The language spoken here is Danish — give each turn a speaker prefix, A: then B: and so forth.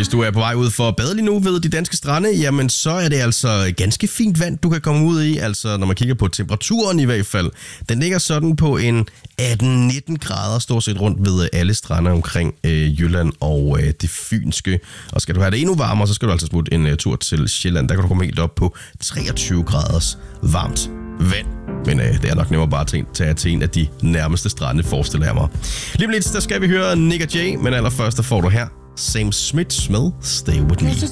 A: Hvis du er på vej ud for at bade lige nu ved de danske strande, jamen så er det altså ganske fint vand, du kan komme ud i. Altså når man kigger på temperaturen i hvert fald. Den ligger sådan på en 18-19 grader stort set rundt ved alle strande omkring Jylland og det fynske. Og skal du have det endnu varmere, så skal du altså smutte en tur til Sjælland. Der kan du komme helt op på 23 graders varmt vand. Men det er nok nemmere bare at tage til en af de nærmeste strande, forestiller jeg mig. Lige lidt, der skal vi høre Nick og Jay, men allerførst der får du her Sam Smith med Stay With Me.